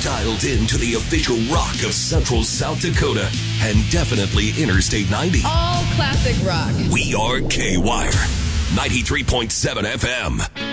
Dialed into the official rock of Central South Dakota and definitely Interstate 90. All classic rock. We are K-Wire, 93.7 FM.